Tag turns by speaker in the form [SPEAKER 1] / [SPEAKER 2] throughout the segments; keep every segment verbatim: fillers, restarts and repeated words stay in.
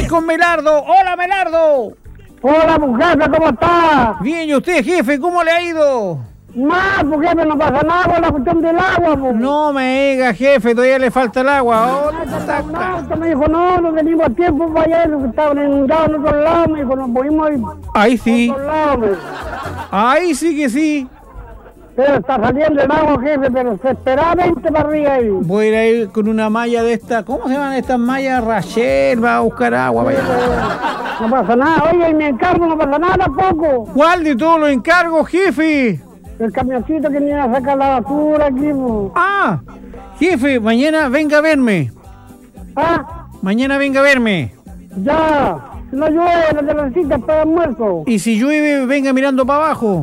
[SPEAKER 1] con Melardo. ¡Hola, Melardo!
[SPEAKER 2] Hola, pues, jefe, ¿cómo está?
[SPEAKER 1] Bien, ¿y usted, jefe, cómo le ha ido?
[SPEAKER 2] Más, pues, jefe, no pasa nada con la cuestión del agua, pues.
[SPEAKER 1] No me diga, jefe, todavía le falta el agua. Oh,
[SPEAKER 2] Un auto, me dijo, no, no tenemos tiempo para allá, que estaban inundados en otro lado, me dijo, nos podemos ir
[SPEAKER 1] ahí sí.
[SPEAKER 2] a otro lado, me dijo.
[SPEAKER 1] Ahí sí que sí.
[SPEAKER 2] Pero está saliendo el agua, jefe, pero desesperadamente para arriba ahí.
[SPEAKER 1] Voy a ir a ir con una malla de esta, ¿cómo se llaman estas mallas? Rachel, va a buscar agua. Vaya.
[SPEAKER 2] No pasa nada, oye, y mi encargo no pasa nada tampoco.
[SPEAKER 1] ¿Cuál de todos los encargos, jefe?
[SPEAKER 2] El camioncito que me iba a sacar la basura aquí, pues.
[SPEAKER 1] Ah, jefe, mañana venga a verme.
[SPEAKER 2] Ah,
[SPEAKER 1] Mañana venga a verme.
[SPEAKER 2] ya. Si no llueve, la tardecita para el almuerzo.
[SPEAKER 1] Y si llueve, venga mirando para abajo.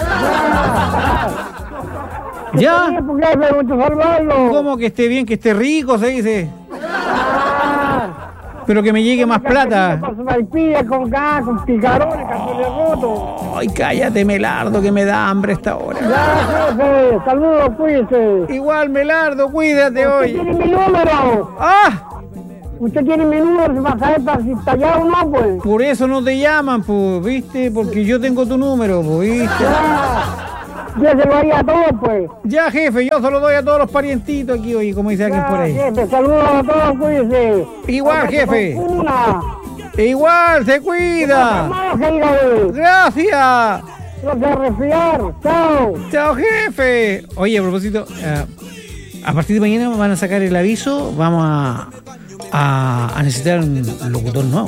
[SPEAKER 1] ¿Ya?
[SPEAKER 2] Sí, porque hay que mucho salvarlo.
[SPEAKER 1] ¿Cómo que esté bien, que esté rico, se dice?
[SPEAKER 2] Ah,
[SPEAKER 1] Pero que me llegue más plata.
[SPEAKER 2] Con maipilla, con gas, con picarones, cazuela roto.
[SPEAKER 1] Ay, cállate, Melardo, que me da hambre esta hora.
[SPEAKER 2] Ya, jefe, saludos, cuídese.
[SPEAKER 1] Igual, Melardo, cuídate
[SPEAKER 2] Usted
[SPEAKER 1] hoy.
[SPEAKER 2] tiene mi número.
[SPEAKER 1] ¡Ah!
[SPEAKER 2] Usted tiene mi número, se va a saber para si está allá o no, pues.
[SPEAKER 1] Por eso no te llaman, pues, ¿viste? Porque yo tengo tu número, pues, ¿viste?
[SPEAKER 2] Ya, yo se lo haría a todos, pues.
[SPEAKER 1] Ya, jefe, yo se lo doy a todos los parientitos aquí, oye, como dice alguien por ahí.
[SPEAKER 2] Jefe, saludos a todos, cuídese.
[SPEAKER 1] Igual, jefe.
[SPEAKER 2] Una.
[SPEAKER 1] Igual, se cuida. Gracias.
[SPEAKER 2] No se resfriar. Chao.
[SPEAKER 1] Chao, jefe. Oye, a propósito, uh, a partir de mañana van a sacar el aviso, vamos a, a, a necesitar un locutor nuevo.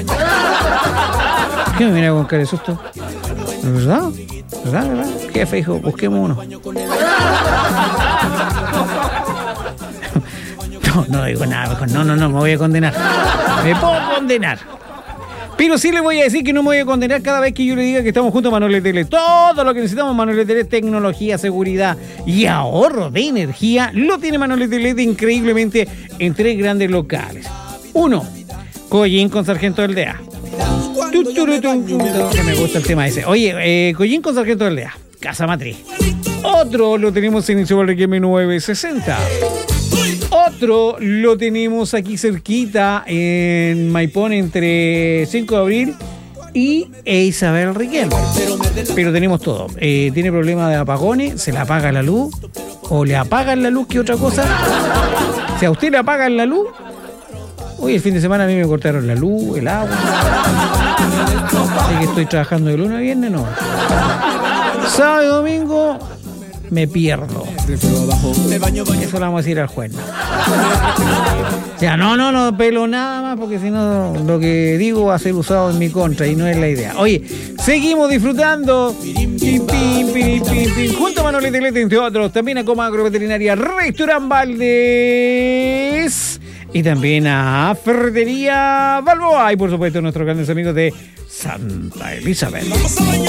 [SPEAKER 1] ¿Qué me viene a buscar de susto? ¿Es verdad? ¿Verdad, verdad? Jefe dijo, busquemos uno. No, no digo nada, mejor. No, no, no, me voy a condenar. Me puedo condenar. Pero sí le voy a decir que no me voy a condenar cada vez que yo le diga que estamos juntos a Manuel Tele. Todo lo que necesitamos Manuel Tele, tecnología, seguridad y ahorro de energía, lo tiene Manuel Tele increíblemente en tres grandes locales. Uno, Collín con Sargento Aldea. Tu, tu, tu, tu, tu, que me gusta el tema ese. Oye, eh, Collín con Sargento Aldea, Casa Matriz. Otro lo tenemos en Isobarriqueme novecientos sesenta. Otro lo tenemos aquí cerquita en Maipón entre cinco de abril y e Isabel Riquelme. Pero tenemos todo. Eh, tiene problemas de apagones, se le apaga la luz o le apagan la luz, que otra cosa. Si a usted le apagan la luz, hoy el fin de semana a mí me cortaron la luz, el agua. Así que estoy trabajando de lunes a viernes, no. Sábado y domingo me pierdo. Eso le vamos a decir al juez. O sea, no, no, no pelo nada más, porque si no lo que digo va a ser usado en mi contra y no es la idea. Oye, seguimos disfrutando. Pim, pim, pim, pim, pim. Junto a Manuel Telete, entre otros, también a Coma Agroveterinaria Restaurant Valdés y también a Ferretería Balboa y por supuesto nuestros grandes amigos de Santa Elizabeth.